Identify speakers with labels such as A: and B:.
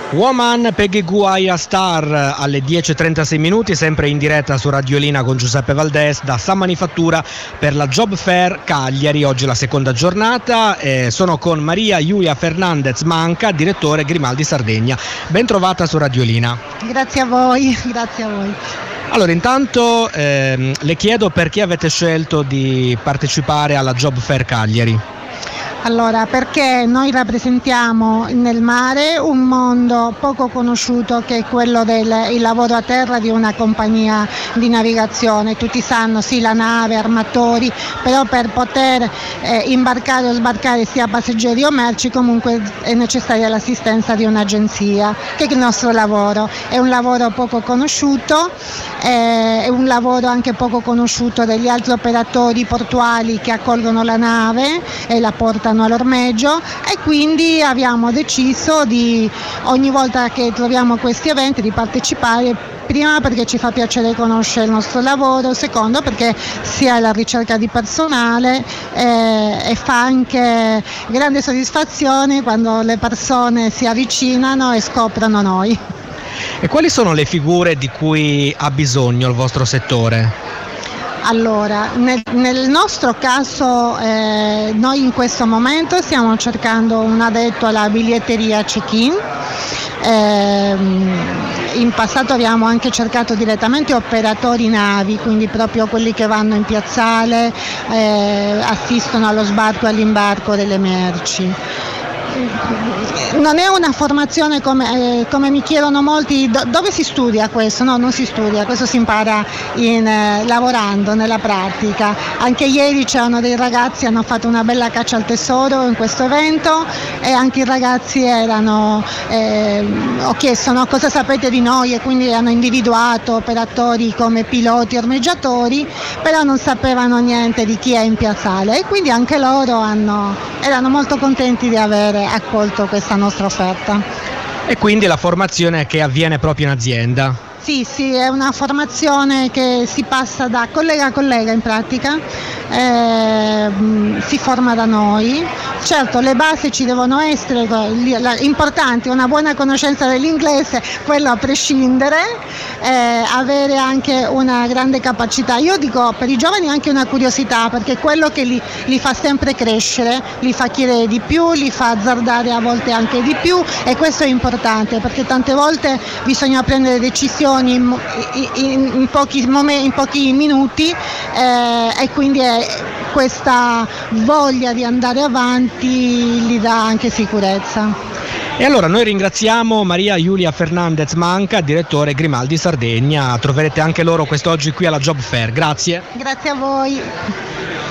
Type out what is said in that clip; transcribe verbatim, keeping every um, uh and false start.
A: Woman Peggy Guaya Star alle dieci e trentasei minuti, sempre in diretta su Radiolina con Giuseppe Valdés da San Manifattura per la Job Fair Cagliari. Oggi la seconda giornata, eh, sono con Maria Giulia Fernandez Manca, direttore Grimaldi Sardegna. Ben trovata su Radiolina.
B: Grazie a voi, grazie a voi.
A: Allora, intanto ehm, le chiedo perché avete scelto di partecipare alla Job Fair Cagliari.
B: Allora, perché noi rappresentiamo nel mare un mondo poco conosciuto, che è quello del il lavoro a terra di una compagnia di navigazione. Tutti sanno, sì, la nave, armatori, però per poter eh, imbarcare o sbarcare sia passeggeri o merci comunque è necessaria l'assistenza di un'agenzia, che è il nostro lavoro. È un lavoro poco conosciuto, eh, è un lavoro anche poco conosciuto degli altri operatori portuali che accolgono la nave e la portano all'ormeggio, e quindi abbiamo deciso di, ogni volta che troviamo questi eventi, di partecipare. Prima perché ci fa piacere conoscere il nostro lavoro, secondo perché si è alla ricerca di personale eh, e fa anche grande soddisfazione quando le persone si avvicinano e scoprono noi.
A: E quali sono le figure di cui ha bisogno il vostro settore?
B: Allora, nel, nel nostro caso eh, noi in questo momento stiamo cercando un addetto alla biglietteria check-in. Eh, in passato abbiamo anche cercato direttamente operatori navi, quindi proprio quelli che vanno in piazzale, eh, assistono allo sbarco e all'imbarco delle merci. Non è una formazione come, eh, come mi chiedono molti, do, dove si studia questo? No, non si studia, questo si impara in, eh, lavorando, nella pratica. Anche ieri c'erano dei ragazzi, hanno fatto una bella caccia al tesoro in questo evento, e anche i ragazzi erano, eh, ho chiesto, no, cosa sapete di noi, e quindi hanno individuato operatori come piloti, ormeggiatori, però non sapevano niente di chi è in piazzale, e quindi anche loro hanno, erano molto contenti di avere accolto questa nostra offerta.
A: E quindi la formazione che avviene proprio in azienda?
B: Sì, sì, è una formazione che si passa da collega a collega in pratica, eh, si forma da noi. Certo, le basi ci devono essere, importanti, una buona conoscenza dell'inglese, quello a prescindere, eh, avere anche una grande capacità. Io dico per i giovani anche una curiosità, perché è quello che li, li fa sempre crescere, li fa chiedere di più, li fa azzardare a volte anche di più, e questo è importante perché tante volte bisogna prendere decisioni in, in, in, pochi, momenti, in pochi minuti, eh, e quindi è questa voglia di andare avanti gli dà anche sicurezza.
A: E allora noi ringraziamo Maria Giulia Fernandez Manca, direttore Grimaldi Sardegna. Troverete anche loro quest'oggi qui alla Job Fair. Grazie.
B: Grazie a voi.